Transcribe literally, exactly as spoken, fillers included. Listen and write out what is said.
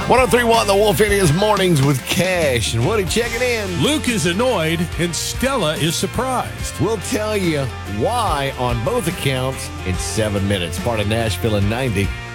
one oh three point one The Wolf Indians Mornings with Cash and Woody checking in. Luke is annoyed and Stella is surprised. We'll tell you why on both accounts in seven minutes. Part of Nashville in ninety.